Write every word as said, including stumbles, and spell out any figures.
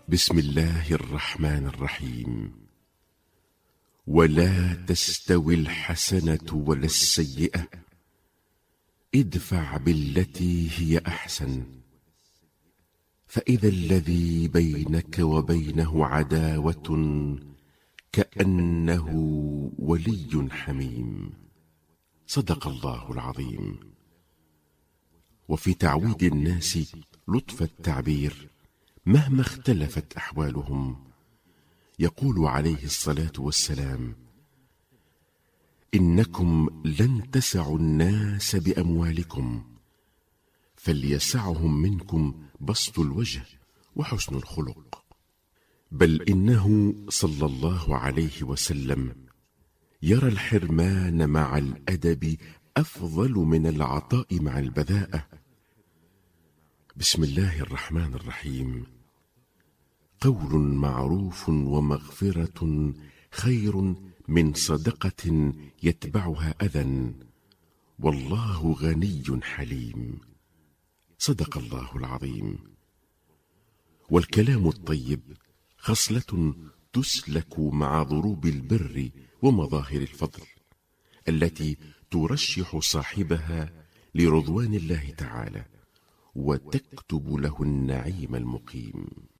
بسم الله الرحمن الرحيم. ولا تستوي الحسنة ولا السيئة، ادفع بالتي هي أحسن، فإذا الذي بينك وبينه عداوة كأنه ولي حميم. صدق الله العظيم. وفي تعويد الناس لطف التعبير مهما اختلفت أحوالهم، يقول عليه الصلاة والسلام: إنكم لن تسعوا الناس بأموالكم، فليسعهم منكم بسط الوجه وحسن الخلق. بل إنه صلى الله عليه وسلم يرى الحرمان مع الأدب أفضل من العطاء مع البذاءة. بسم الله الرحمن الرحيم. قول معروف ومغفرة خير من صدقة يتبعها أذى، والله غني حليم. صدق الله العظيم. والكلام الطيب خصلة تسلك مع ضروب البر ومظاهر الفضل، التي ترشح صاحبها لرضوان الله تعالى وتكتب له النعيم المقيم.